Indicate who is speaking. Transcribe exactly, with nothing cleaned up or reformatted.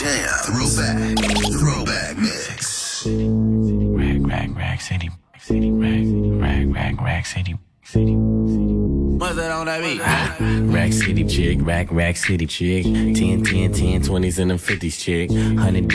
Speaker 1: Jam. Throwback. Throwback mix.
Speaker 2: Rag, rag, rag city. City, rag, rag, rag, rag city. City.
Speaker 3: What's that on that beat?
Speaker 2: Rack City chick, rack, rack city chick. ten, ten, ten, twenties and them fifties chick. one hundred